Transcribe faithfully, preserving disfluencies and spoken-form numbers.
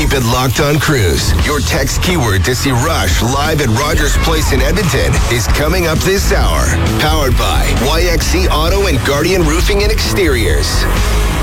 Keep it locked on Cruise. Your text keyword to see Rush live at Rogers Place in Edmonton is coming up this hour. Powered by Y X C Auto and Guardian Roofing and Exteriors.